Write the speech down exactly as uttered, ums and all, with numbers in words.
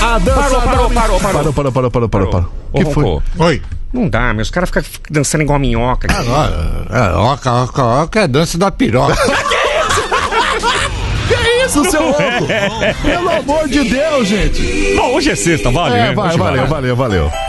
A dança Parou, parou, da... parou, parou. Parou, parou, parou, parou, parou, parou. Ô, Que foi? Ronco, Oi. Não dá, meus caras ficam dançando igual minhoca. aqui. Agora, é, oca, oca, oca é a dança da piroca. Que isso, seu louco? Pelo amor de Deus, gente. Bom, hoje é sexta, valeu. É, né? vai, Hoje valeu, valeu, valeu.